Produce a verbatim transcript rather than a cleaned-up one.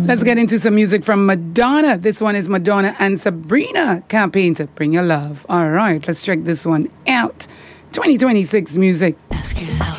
Let's get into some music from Madonna. This one is Madonna and Sabrina Campaign to Bring Your Love. All right, let's check this one out. twenty twenty-six music. Ask yourself,